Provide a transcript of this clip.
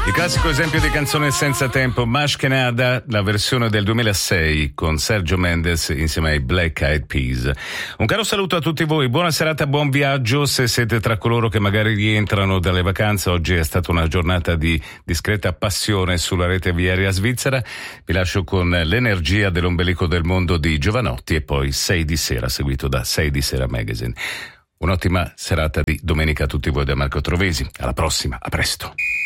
Il classico esempio di canzone senza tempo, Mashkenada, la versione del 2006 con Sergio Mendes insieme ai Black Eyed Peas. Un caro saluto a tutti voi, buona serata, buon viaggio se siete tra coloro che magari rientrano dalle vacanze. Oggi è stata una giornata di discreta passione sulla rete viaria svizzera. Vi lascio con l'energia dell'ombelico del mondo di Giovanotti e poi 6 di sera, seguito da 6 di sera Magazine. Un'ottima serata di domenica a tutti voi da Marco Trovesi. Alla prossima, a presto.